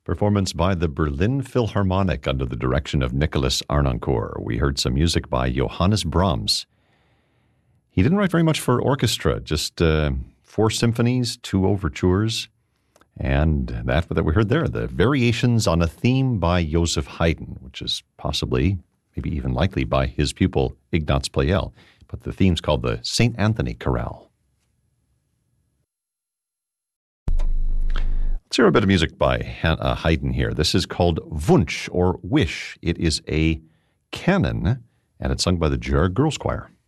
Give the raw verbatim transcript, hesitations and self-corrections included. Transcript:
performance by the Berlin Philharmonic under the direction of Nicholas Arnoncourt. We heard some music by Johannes Brahms. He didn't write very much for orchestra, just uh, four symphonies, two overtures, and that that we heard there, the Variations on a Theme by Joseph Haydn, which is possibly, maybe even likely, by his pupil Ignaz Pleyel. But the theme's called the Saint Anthony Chorale. Let's hear a bit of music by uh, Haydn here. This is called Wunsch, or Wish. It is a canon, and it's sung by the Gérard Girls Choir.